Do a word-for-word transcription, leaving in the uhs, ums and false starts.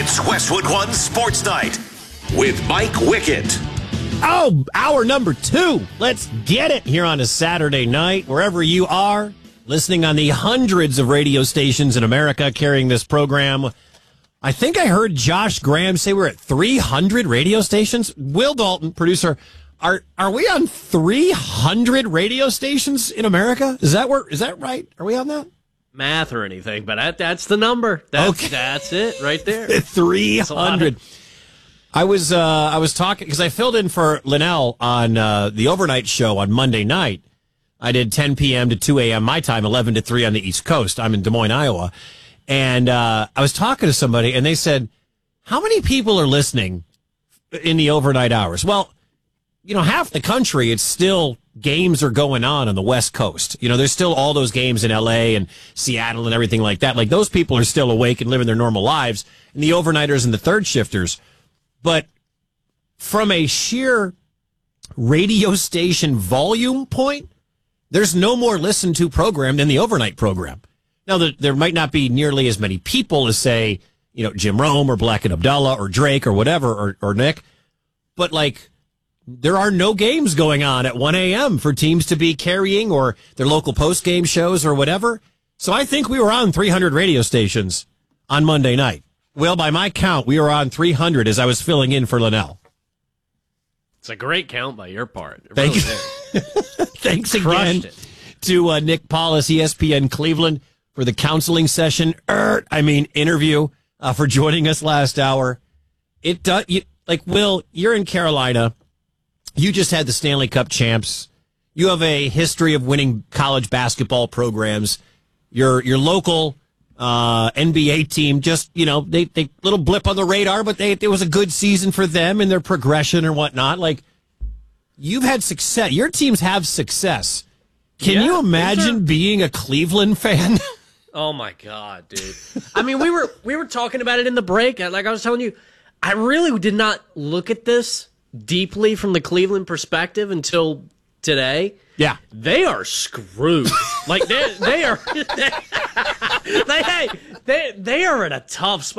It's Westwood One Sports Night with Mike Wickett. Oh, hour number two. Let's get it here on a Saturday night, wherever you are, listening on the hundreds of radio stations in America carrying this program. I think I heard Josh Graham say we're at three hundred radio stations. Will Dalton, producer, are are we on three hundred radio stations in America? Is that where, is that right? Are we on that? Math or anything, but that, that's the number. That's, okay. That's it right there. three hundred. I was uh, I was talking because I filled in for Linnell on uh, the overnight show on Monday night. I did ten p.m. to two a.m. my time, eleven to three on the East Coast. I'm in Des Moines, Iowa. And uh, I was talking to somebody, and they said, how many people are listening in the overnight hours? Well, you know, half the country, it's still games are going on on the West Coast. You know, there's still all those games in L A and Seattle and everything like that. Like, those people are still awake and living their normal lives, and the overnighters and the third shifters. But from a sheer radio station volume point, there's no more listened to program than the overnight program. Now, there, there might not be nearly as many people as, say, you know, Jim Rome or Black and Abdullah or Drake or whatever, or, or Nick. But, like, there are no games going on at one a.m. for teams to be carrying, or their local post-game shows or whatever. So I think we were on three hundred radio stations on Monday night. Well, by my count, we were on three hundred as I was filling in for Linnell. It's a great count by your part. It Thank really you. is. Thanks again Crushed it. to uh, Nick Paulus, E S P N Cleveland, for the counseling session, er, I mean interview, uh, for joining us last hour. It does, you, like, Will, you're in Carolina. You just had the Stanley Cup champs. You have a history of winning college basketball programs. Your your local uh, N B A team, just, you know, they they little blip on the radar, but they it was a good season for them and their progression and whatnot. Like, you've had success. Your teams have success. Can Yeah, you imagine are- being a Cleveland fan? Oh my God, dude. I mean, we were we were talking about it in the break. Like I was telling you, I really did not look at this deeply from the Cleveland perspective until today. Yeah. They are screwed. Like they they are they, they, they they are in a tough spot.